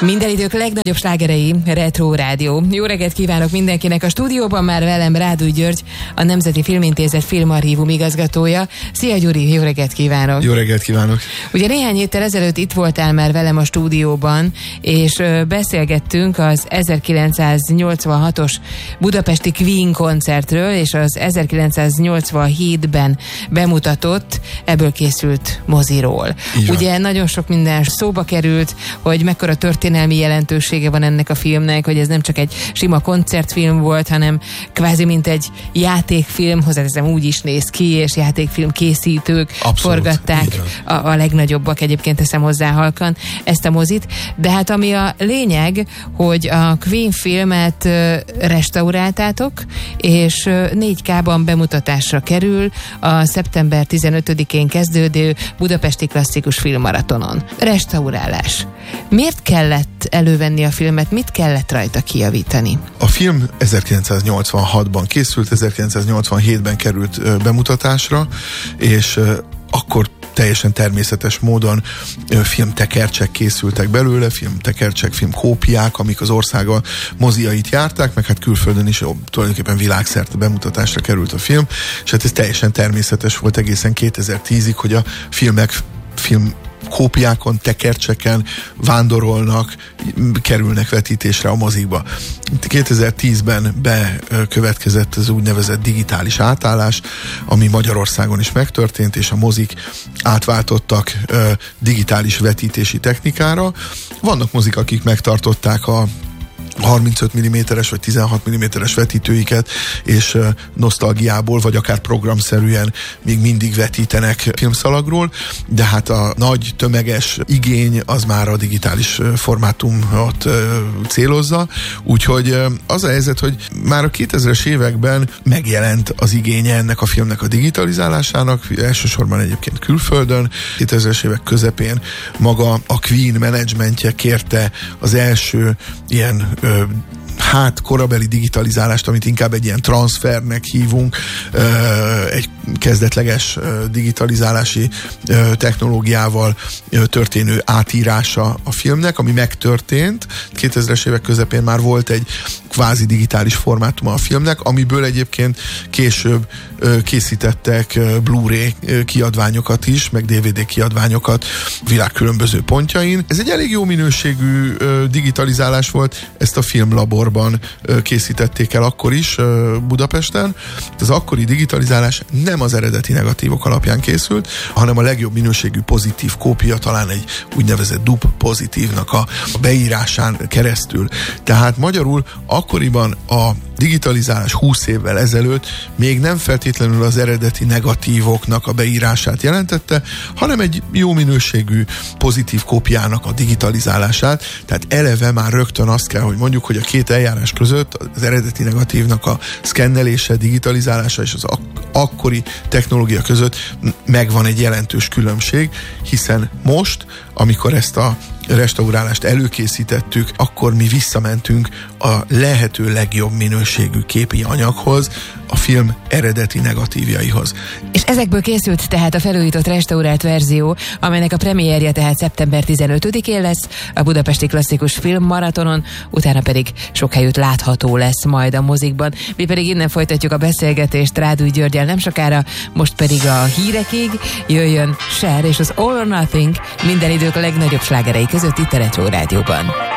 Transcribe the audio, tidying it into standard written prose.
Minden idők legnagyobb slágerei, Retro Rádió. Jó reggelt kívánok mindenkinek a stúdióban, már velem Rádúj György, a Nemzeti Filmintézet filmarchívum igazgatója. Szia Gyuri, jó reggelt kívánok! Jó reggelt kívánok! Ugye néhány héttel ezelőtt itt voltál már velem a stúdióban, és beszélgettünk az 1986-os budapesti Queen koncertről, és az 1987-ben bemutatott, ebből készült moziról. Ugye nagyon sok minden szóba került, hogy mekkora történelmi jelentősége van ennek a filmnek, hogy ez nem csak egy sima koncertfilm volt, hanem kvázi mint egy játékfilm, hozzáteszem úgy is néz ki, és játékfilm készítők forgatták, a legnagyobbak, egyébként teszem hozzá halkan ezt a mozit, de hát ami a lényeg, hogy a Queen filmet restauráltátok, és 4K-ban bemutatásra kerül a szeptember 15-én kezdődő Budapesti Klasszikus Filmmaratonon. Restaurálás. Miért kellett elővenni a filmet? Mit kellett rajta kijavítani? A film 1986-ban készült, 1987-ben került bemutatásra, és akkor teljesen természetes módon filmtekercsek készültek belőle, filmtekercsek, filmkópiák, amik az országa moziait járták, meg hát külföldön is tulajdonképpen világszerte bemutatásra került a film, és hát ez teljesen természetes volt egészen 2010-ig, hogy a filmkópiákon, tekercseken vándorolnak, kerülnek vetítésre a mozikba. 2010-ben bekövetkezett az úgynevezett digitális átállás, ami Magyarországon is megtörtént, és a mozik átváltottak digitális vetítési technikára. Vannak mozik, akik megtartották a 35 mm-es vagy 16 mm-es vetítőiket, és nosztalgiából, vagy akár programszerűen még mindig vetítenek filmszalagról, de hát a nagy tömeges igény az már a digitális formátumot célozza, úgyhogy az a helyzet, hogy már a 2000-es években megjelent az igénye ennek a filmnek a digitalizálásának, elsősorban egyébként külföldön. 2000-es évek közepén maga a Queen menedzsmentje kérte az első ilyen korabeli digitalizálást, amit inkább egy ilyen transfernek hívunk, egy kezdetleges digitalizálási technológiával történő átírása a filmnek, ami megtörtént. 2000-es évek közepén már volt egy kvázi digitális formátuma a filmnek, amiből egyébként később készítettek Blu-ray kiadványokat is, meg DVD kiadványokat világ különböző pontjain. Ez egy elég jó minőségű digitalizálás volt, ezt a filmlaborban készítették el akkor is Budapesten. Az akkori digitalizálás nem az eredeti negatívok alapján készült, hanem a legjobb minőségű pozitív kópia, talán egy úgynevezett dub pozitívnak a beírásán keresztül. Tehát magyarul akkoriban a digitalizálás 20 évvel ezelőtt még nem feltétlenül az eredeti negatívoknak a beírását jelentette, hanem egy jó minőségű pozitív kópiának a digitalizálását. Tehát eleve már rögtön azt kell, hogy mondjuk, hogy a két eljárás között az eredeti negatívnak a szkennelése, digitalizálása és az akkori technológia között megvan egy jelentős különbség, hiszen most, amikor ezt a restaurálást előkészítettük, akkor mi visszamentünk a lehető legjobb minőségű képi anyaghoz, a film eredeti negatívjaihoz. És ezekből készült tehát a felújított restaurált verzió, amelynek a premierje tehát szeptember 15-én lesz a Budapesti Klasszikus Filmmaratonon, utána pedig sok helyütt látható lesz majd a mozikban. Mi pedig innen folytatjuk a beszélgetést Rádúj Györggyel nem sokára, most pedig a hírekig jöjjön Cher és az All or Nothing, minden idők a legnagyobb slágerei között itt a Retro Rádióban.